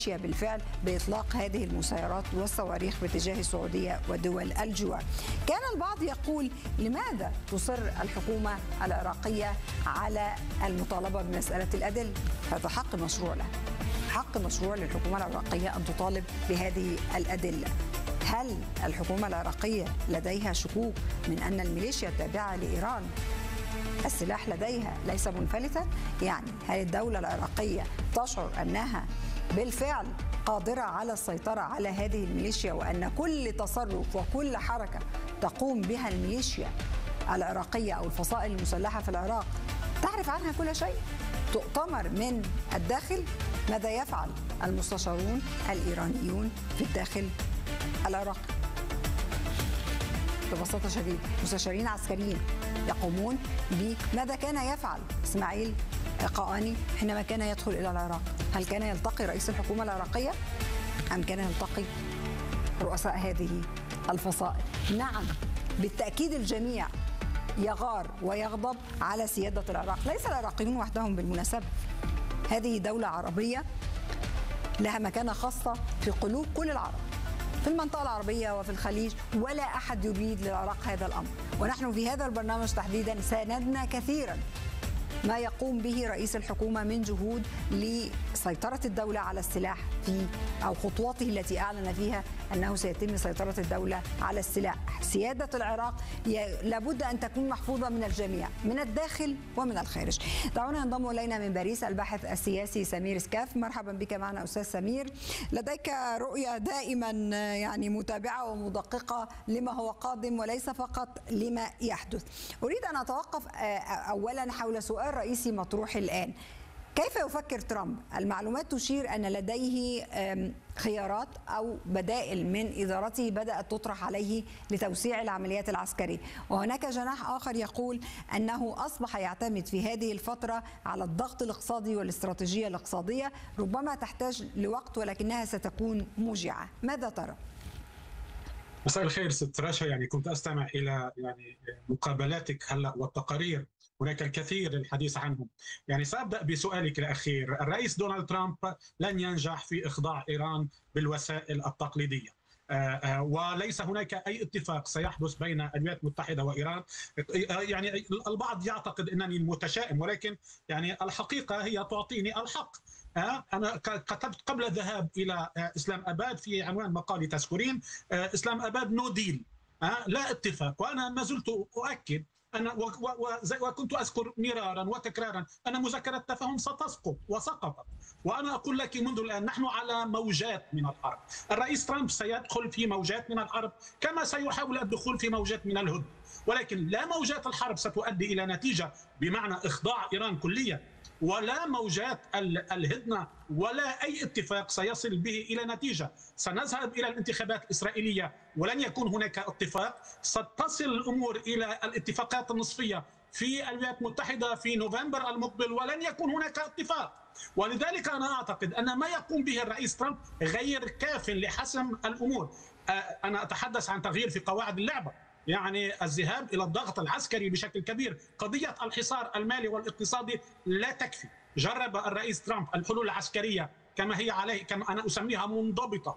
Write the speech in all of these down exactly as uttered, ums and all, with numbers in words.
بالفعل بإطلاق هذه المسيرات والصواريخ باتجاه السعودية ودول الجوار. كان البعض يقول لماذا تصر الحكومة العراقية على المطالبة بمسألة الأدلة؟ هذا حق مشروع له، حق مشروع للحكومة العراقية أن تطالب بهذه الأدلة. هل الحكومة العراقية لديها شكوك من أن الميليشيا التابعة لإيران السلاح لديها ليس منفلتا؟ يعني هل الدولة العراقية تشعر أنها بالفعل قادرة على السيطرة على هذه الميليشيا، وأن كل تصرف وكل حركة تقوم بها الميليشيا العراقية أو الفصائل المسلحة في العراق تعرف عنها كل شيء، تؤتمر من الداخل؟ ماذا يفعل المستشارون الإيرانيون في الداخل العراقي؟ ببساطة شديدة مستشارين عسكريين يقومون بماذا كان يفعل إسماعيل قاآني حينما كان يدخل إلى العراق. هل كان يلتقي رئيس الحكومة العراقية أم كان يلتقي رؤساء هذه الفصائل؟ نعم بالتأكيد الجميع يغار ويغضب على سيادة العراق، ليس العراقيون وحدهم بالمناسبة، هذه دولة عربية لها مكانة خاصة في قلوب كل العرب في المنطقة العربية وفي الخليج، ولا أحد يريد للعراق هذا الأمر. ونحن في هذا البرنامج تحديدا ساندنا كثيرا ما يقوم به رئيس الحكومة من جهود لسيطرة الدولة على السلاح في أو خطواته التي أعلن فيها أنه سيتم سيطرة الدولة على السلاح. سيادة العراق لابد أن تكون محفوظة من الجميع من الداخل ومن الخارج. دعونا ينضم إلينا من باريس الباحث السياسي سمير سكاف. مرحبا بك معنا أستاذ سمير. لديك رؤية دائما يعني متابعة ومدققة لما هو قادم وليس فقط لما يحدث. أريد أن أتوقف أولا حول سؤال رئيسي مطروح الآن. كيف يفكر ترامب؟ المعلومات تشير أن لديه خيارات أو بدائل من إدارته بدأت تطرح عليه لتوسيع العمليات العسكرية، وهناك جناح آخر يقول أنه أصبح يعتمد في هذه الفترة على الضغط الاقتصادي والاستراتيجية الاقتصادية، ربما تحتاج لوقت ولكنها ستكون موجعة. ماذا ترى؟ مساء الخير ست رشا. يعني كنت أستمع إلى يعني مقابلاتك هلا والتقارير، هناك الكثير للحديث عنهم. يعني سأبدأ بسؤالك الأخير. الرئيس دونالد ترامب لن ينجح في إخضاع إيران بالوسائل التقليدية، وليس هناك أي اتفاق سيحدث بين الولايات المتحدة وإيران. يعني البعض يعتقد أنني متشائم، ولكن يعني الحقيقة هي تعطيني الحق. أنا كتبت قبل الذهاب إلى إسلام أباد في عنوان مقالي تذكرين إسلام أباد نو ديل، لا اتفاق. وأنا ما زلت أؤكد أنا وكنت أذكر مرارا وتكرارا أن مذكرة التفاهم ستسقط وسقطت. وأنا أقول لك منذ الآن نحن على موجات من الحرب. الرئيس ترامب سيدخل في موجات من الحرب كما سيحاول الدخول في موجات من الهدنة، ولكن لا موجات الحرب ستؤدي إلى نتيجة بمعنى إخضاع إيران كليا، ولا موجات الهدنة ولا أي اتفاق سيصل به إلى نتيجة. سنذهب إلى الانتخابات الإسرائيلية ولن يكون هناك اتفاق. ستصل الأمور إلى الاتفاقات النصفية في الولايات المتحدة في نوفمبر المقبل ولن يكون هناك اتفاق. ولذلك أنا أعتقد أن ما يقوم به الرئيس ترامب غير كاف لحسم الأمور. أنا أتحدث عن تغيير في قواعد اللعبة، يعني الذهاب إلى الضغط العسكري بشكل كبير. قضية الحصار المالي والاقتصادي لا تكفي. جرب الرئيس ترامب الحلول العسكرية كما هي عليه، كما أنا أسميها منضبطة،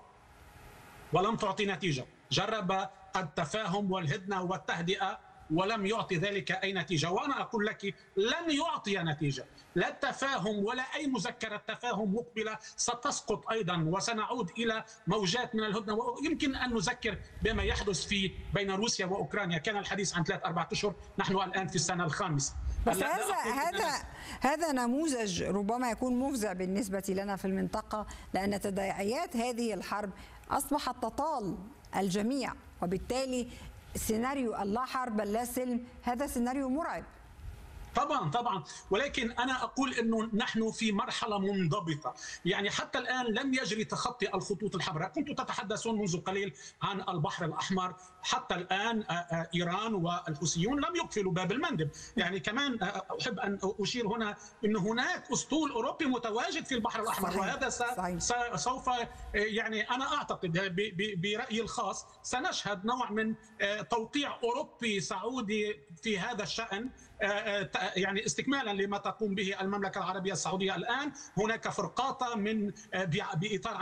ولم تعطي نتيجة. جرب التفاهم والهدنة والتهدئة ولم يعطي ذلك أي نتيجة. وأنا أقول لك لن يعطي نتيجة. لا التفاهم ولا أي مذكرة تفاهم مقبلة ستسقط أيضا، وسنعود إلى موجات من الهدنة. ويمكن أن نذكر بما يحدث في بين روسيا وأوكرانيا. كان الحديث عن ثلاث أربعة أشهر، نحن الآن في السنة الخامسة. بس هذا هذا هذا نموذج ربما يكون مفزع بالنسبة لنا في المنطقة، لأن تداعيات هذه الحرب أصبحت تطال الجميع، وبالتالي سيناريو اللا حرب لا سلم هذا سيناريو مرعب. طبعا طبعا، ولكن انا اقول انه نحن في مرحله منضبطه. يعني حتى الان لم يجري تخطي الخطوط الحمراء. كنتم تتحدثون منذ قليل عن البحر الاحمر، حتى الان ايران والحوثيون لم يقفلوا باب المندب. يعني كمان احب ان اشير هنا ان هناك اسطول اوروبي متواجد في البحر الاحمر، صحيح. وهذا صحيح. سوف يعني انا اعتقد برايي الخاص سنشهد نوع من توقيع اوروبي سعودي في هذا الشان، يعني استكمالا لما تقوم به المملكة العربية السعودية الآن. هناك فرقاطة من بإطار